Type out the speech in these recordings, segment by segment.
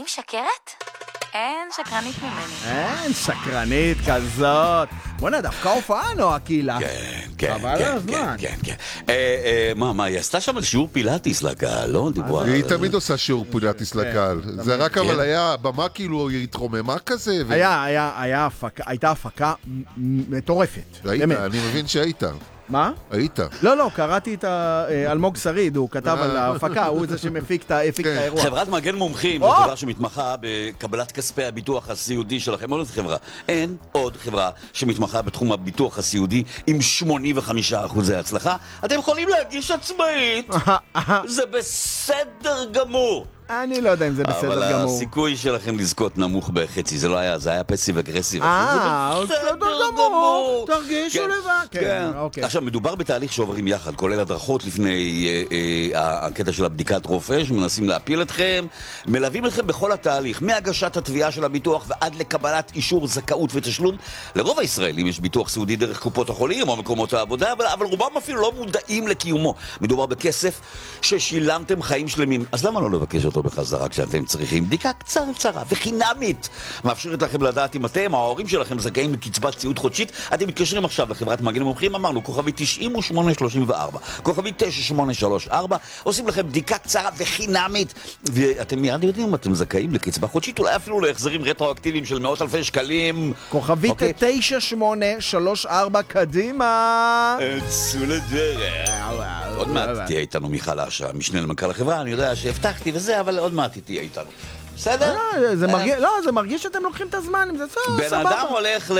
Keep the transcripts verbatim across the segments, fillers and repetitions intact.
משקרת? אין שקרנית ממני. אין שקרנית כזאת. בוא'נה, דווקא הופעה נועה קהילה. כן, כן, חבל כן, הזמן. כן, כן. אה, אה, מה, מה, היא עשתה שם שיעור פילאטיס לקהל, לא? דיברו על... היא תמיד עושה שיעור פילאטיס לקהל. זה רק אבל היה במה כאילו היא התרוממה כזה. היה, היה, היה הפקה, הייתה הפקה מטורפת. היית, אני מבין שהיית. מה? היית. לא, לא, קראתי את אלמוג שריד, הוא כתב על ההפקה, הוא זה שמפיק את האירוע. חברת מגן מומחים, זו חברה שמתמחה בקבלת כספי הביטוח הסיעודי שלכם. עוד חברה. אין עוד חברה שמתמחה בתחום הביטוח הסיעודי עם שמונים וחמישה אחוז הצלחה. אתם יכולים להגיש עצמאית. זה בסדר גמור. אני לא יודע אם זה בסדר אבל גמור. הסיכוי שלכם לזכות נמוך בחצי, זה לא היה, זה היה פסיב אגרסיב. אה, בסדר גמור. תרגישו לבד. כן, אוקיי. עכשיו, מדובר בתהליך שעוברים יחד, כולל הדרכות לפני הקטע של הבדיקת רופא, שמנסים להפיל אתכם, מלווים אתכם בכל התהליך, מהגשת התביעה של הביטוח ועד לקבלת אישור זכאות ותשלום. לרוב הישראלים יש ביטוח סיעודי דרך קופות החולים או מקומות העבודה, אבל רובם אפילו לא מודעים לקיומו. מדובר בכסף ששילמתם חיים שלמים. אז למה לא לבקש אותו בחזרה כשאתם צריכים? בדיקה קצרה וחינמית מאפשרת לכם לדעת אם אתם, ההורים שלכם, זכאים לקצבת סיעוד חודשית. אתם מתקשרים עכשיו לחברת מגן מומחים, אמרנו כוכבי תשעים ושמונה שלושים וארבע, כוכבי תשע שמונה שלוש ארבע, עושים לכם בדיקה קצרה וחינמית, ואתם מיד יודעים אם אתם זכאים לקצבה חודשית, אולי אפילו להחזרים רטרואקטיביים של מאות אלפי שקלים. כוכבי תשע שמונה שלוש ארבע, קדימה. צאו לדרך. עוד מעט תהיה איתנו מיכל אשה, משנה למנכ"ל החברה, אני יודע שהבטחתי וזה, אבל עוד מעט תהיה איתנו. בסדר? לא, זה מרגיש שאתם לוקחים את הזמן, אם זה סבבה. בן אדם הולך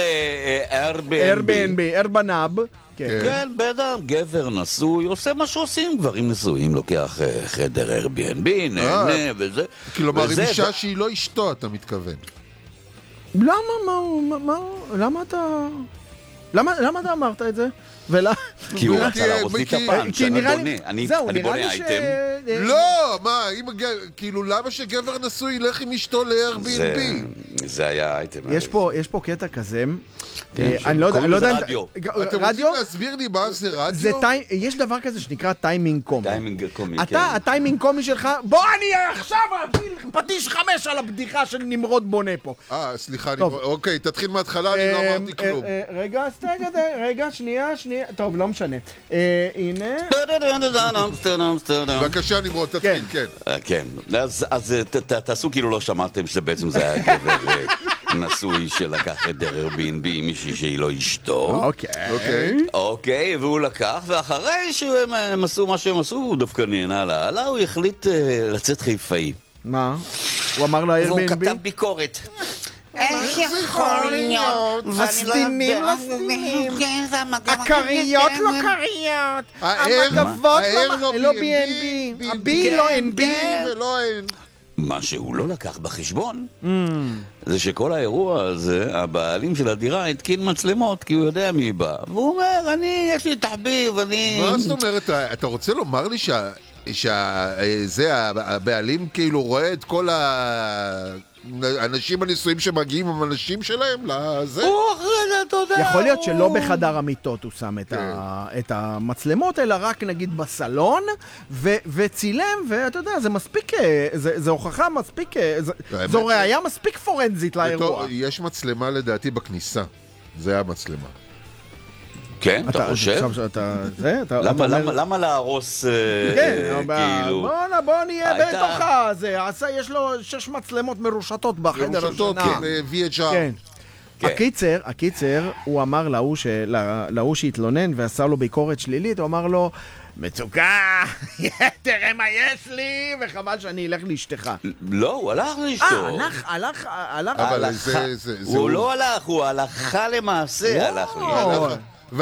ל-Airbnb. ארבנב. כן, בן אדם, גבר נשוי, עושה מה שעושים גברים נשואים, לוקח חדר Airbnb, נהנה וזה. כלומר, עם אישה שהיא לא אשתו, אתה מתכוון. למה, מה, למה אתה... למה אתה אמרת את זה? כי הוא רצה להרוס לי את הפאנץ', אני בונה אייטם. לא, מה, כאילו למה שגבר נשוי ילך עם אשתו ל-Airbnb? זה היה אייטם. יש פה קטע כזה, אני לא יודע, קוראים לזה רדיו. אתם רוצים להסביר לי מה זה רדיו? יש דבר כזה שנקרא טיימינג קומי. טיימינג קומי, כן. אתה, הטיימינג קומי שלך, בוא אני עכשיו אפיל פטיש חמש על הבדיחה של נמרוד בונה פה. אה, סליחה, אוקיי, תתחיל מההתחלה, אני לא אמרתי כלום. רגע, רגע, שנייה, שנייה, טוב, לא משנה. הנה. בבקשה, נמרוד, תתחיל, כן. כן, אז תעשו כאילו לא שמעתם שבעצם זה היה גבר נשוי שלקח את Airbnb עם מישהי שהיא לא אשתו. אוקיי. אוקיי, והוא לקח, ואחרי שהם עשו מה שהם עשו, הוא דווקא נהנה לה, הוא החליט לצאת חיפאי. מה? הוא אמר לה Airbnb? והוא כתב ביקורת. איך יכול להיות? הסדינים, הסדינים. הקריות לא קריות. המגבות לא בי אן בי. הבי לא אן בי. מה שהוא לא לקח בחשבון זה שכל האירוע הזה, הבעלים של הדירה התקין מצלמות כי הוא יודע מי בא, והוא אומר, אני, יש לי תחביב, אני... מה זאת אומרת? אתה רוצה לומר לי שזה, הבעלים כאילו רואה את כל האנשים הניסויים שמגיעים עם אנשים שלהם לזה? יכול להיות שלא בחדר המיטות הוא שם את המצלמות, אלא רק נגיד בסלון, וצילם, ואתה יודע, זה מספיק, זה הוכחה מספיק, זו ראייה מספיק פורנזית לאירוע. יש מצלמה לדעתי בכניסה, זה המצלמה. כן, אתה חושב? למה להרוס כאילו? בוא נהיה בתוך הזה, יש לו שש מצלמות מרושתות בחדר השנה. וי אייץ' אר. הקיצר, הקיצר, הוא אמר להוא שהתלונן ועשה לו ביקורת שלילית, הוא אמר לו, מצוקה, תראה מה יש לי, וחבל שאני אלך לאשתך. לא, הוא הלך לאשתו. אה, הלך, הלך, הלך. אבל זה... הוא לא הלך, הוא הלכה למעשה, הלך לאשתו.